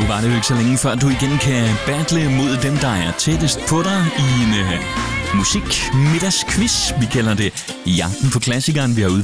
var det jo ikke så længe før du igen kan battle mod dem, der er tættest på dig i en musikmiddagsquiz. Vi kalder det Jagten på klassikeren. Vi har